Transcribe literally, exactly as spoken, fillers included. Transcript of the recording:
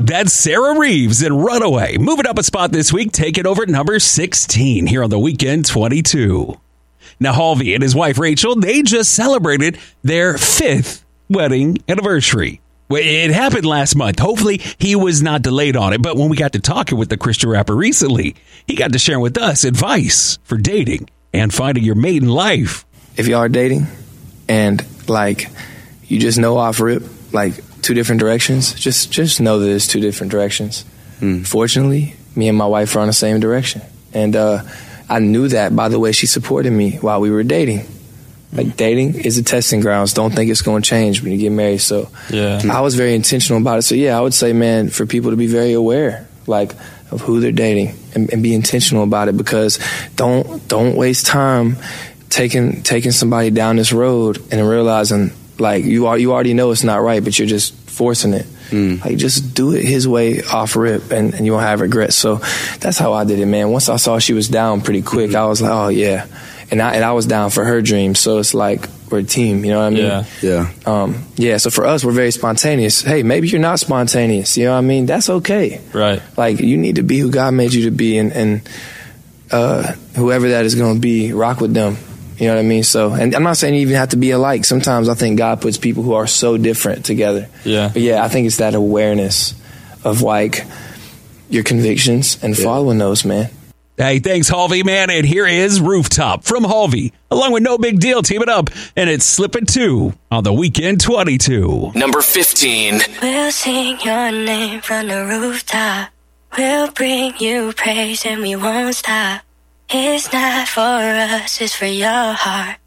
That's Sarah Reeves in Runaway. Moving up a spot this week, taking over at number sixteen here on the Weekend twenty-two. Now, Halvey and his wife, Rachel, they just celebrated their fifth wedding anniversary. It happened last month. Hopefully, he was not delayed on it. But when we got to talking with the Christian rapper recently, he got to share with us advice for dating and finding your mate in life. If y'all are dating and, like, you just know off rip, like, two different directions, just just know that it's two different directions. Mm. Fortunately, me and my wife are on the same direction. And uh, I knew that by the way she supported me while we were dating. Like, dating is a testing grounds. Don't think it's going to change when you get married. So yeah. I was very intentional about it. So, yeah, I would say, man, for people to be very aware, like, of who they're dating and, and be intentional about it, because don't don't waste time taking taking somebody down this road and realizing, like, you are, you already know it's not right, but you're just forcing it. Mm. Like, just do it his way off rip, and, and you won't have regrets. So that's how I did it, man. Once I saw she was down pretty quick, mm-hmm. I was like, oh, yeah. And I, and I was down for her dreams, so it's like we're a team, you know what I mean? Yeah, yeah. Um, yeah, so for us, we're very spontaneous. Hey, maybe you're not spontaneous, you know what I mean? That's okay. Right. Like, you need to be who God made you to be, and, and uh, whoever that is going to be, rock with them. You know what I mean? So, and I'm not saying you even have to be alike. Sometimes I think God puts people who are so different together. Yeah. But yeah, I think it's that awareness of, like, your convictions and yeah. following those, man. Hey, thanks, Halvey, man. And here is Rooftop from Halvey, along with No Big Deal, team it up, and it's Slippin' two on the Weekend twenty-two. Number fifteen. We'll sing your name from the rooftop. We'll bring you praise and we won't stop. It's not for us, it's for your heart.